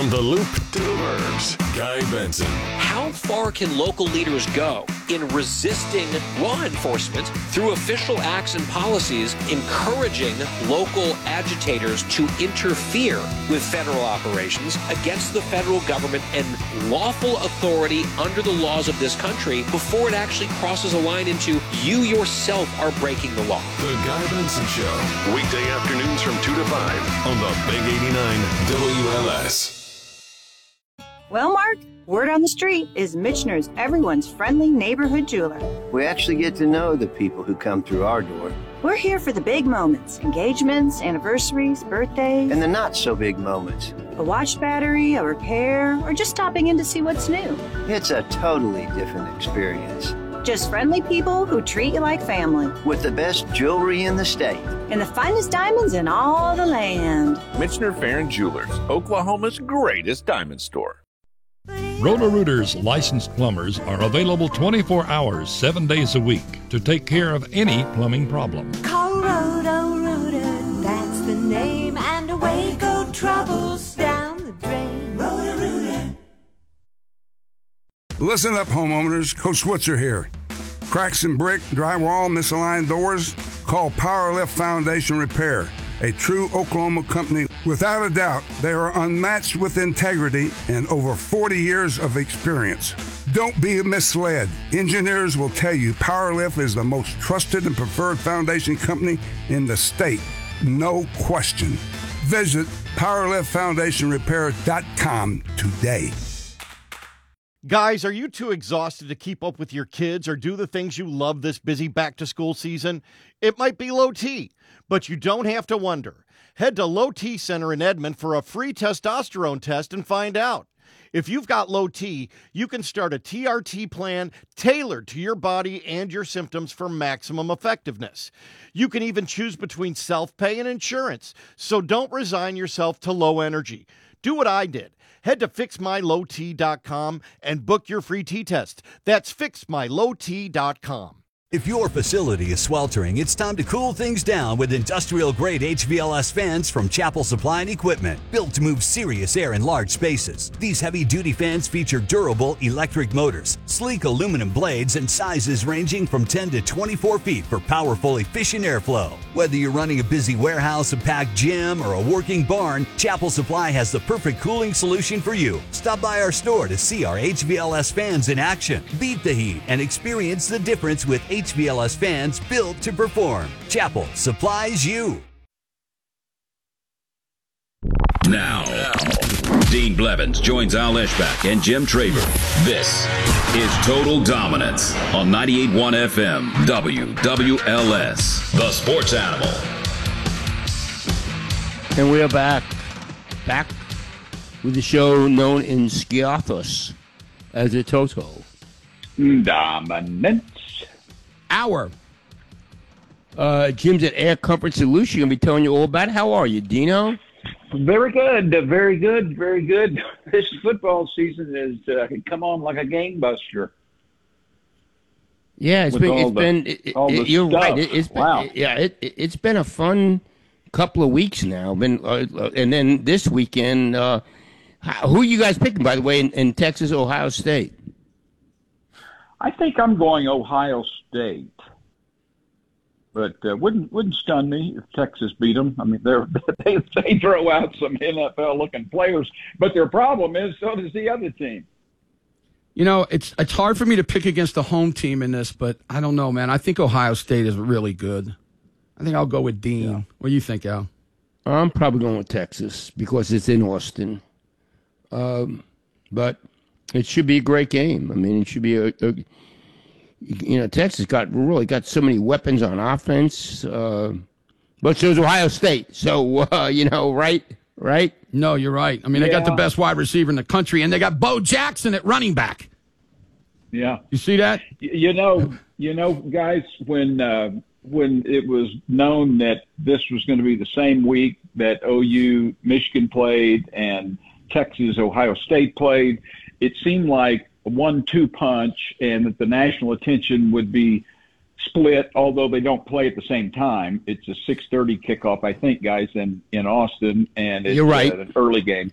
From the Loop to the Burbs, Guy Benson. How far can local leaders go in resisting law enforcement through official acts and policies, encouraging local agitators to interfere with federal operations against the federal government and lawful authority under the laws of this country before it actually crosses a line into you yourself are breaking the law? The Guy Benson Show. Weekday afternoons from 2 to 5 on the Big 89 WLS. Well, Mark, word on the street is Michener's everyone's friendly neighborhood jeweler. We actually get to know the people who come through our door. We're here for the big moments, engagements, anniversaries, birthdays. And the not-so-big moments. A watch battery, a repair, or just stopping in to see what's new. It's a totally different experience. Just friendly people who treat you like family. With the best jewelry in the state. And the finest diamonds in all the land. Michener Farron Jewelers, Oklahoma's greatest diamond store. Roto-Rooter's licensed plumbers are available 24 hours, 7 days a week to take care of any plumbing problem. Call Roto-Rooter, that's the name, and away go troubles down the drain. Roto-Rooter. Listen up, homeowners. Coach Switzer here. Cracks in brick, drywall, misaligned doors? Call Powerlift Foundation Repair, a true Oklahoma company. Without a doubt, they are unmatched with integrity and over 40 years of experience. Don't be misled. Engineers will tell you Powerlift is the most trusted and preferred foundation company in the state. No question. Visit PowerliftFoundationRepair.com today. Guys, are you too exhausted to keep up with your kids or do the things you love this busy back-to-school season? It might be low T, but you don't have to wonder. Head to Low T Center in Edmond for a free testosterone test and find out. If you've got low T, you can start a TRT plan tailored to your body and your symptoms for maximum effectiveness. You can even choose between self-pay and insurance, so don't resign yourself to low energy. Do what I did. Head to fixmylowt.com and book your free T-test. That's fixmylowt.com. If your facility is sweltering, it's time to cool things down with industrial-grade HVLS fans from Chapel Supply and Equipment, built to move serious air in large spaces. These heavy-duty fans feature durable electric motors, sleek aluminum blades, and sizes ranging from 10 to 24 feet for powerful, efficient airflow. Whether you're running a busy warehouse, a packed gym, or a working barn, Chapel Supply has the perfect cooling solution for you. Stop by our store to see our HVLS fans in action. Beat the heat and experience the difference with HVLS fans built to perform. Chapel supplies you. Now, Dean Blevins joins Al Eschbach and Jim Traver. This is Total Dominance on 98.1 FM WWLS, the sports animal. And we are back with the show known in Skiathos as a Toto. Dominance. Hour. Jim's at Air Comfort Solution. Going to be telling you all about it. How are you, Dino? Very good, very good, very good. This football season has come on like a gangbuster. Yeah, you're right. It's been a fun couple of weeks now. And then this weekend, who are you guys picking, by the way, in Texas, Ohio State? I think I'm going Ohio State, but wouldn't stun me if Texas beat them. I mean, they throw out some NFL-looking players, but their problem is so does the other team. You know, it's hard for me to pick against the home team in this, but I don't know, man. I think Ohio State is really good. I think I'll go with Dean. Yeah. What do you think, Al? I'm probably going with Texas because it's in Austin, but it should be a great game. I mean, it should be Texas really got so many weapons on offense, but so does Ohio State. So, right? No, you're right. I mean, they got the best wide receiver in the country, and they got Bo Jackson at running back. Yeah. You see that? You know, guys, when it was known that this was going to be the same week that OU, Michigan played and Texas, Ohio State played, it seemed like a 1-2 punch and that the national attention would be split, although they don't play at the same time. It's a 6:30 kickoff, I think, guys, in Austin, and it's You're right. An early game.